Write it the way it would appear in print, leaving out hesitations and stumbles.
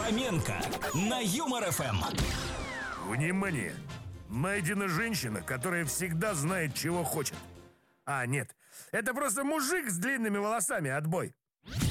Фоменко на Юмор ФМ. Внимание! Найдена женщина, которая всегда знает, чего хочет. А, нет, это просто мужик с длинными волосами, отбой.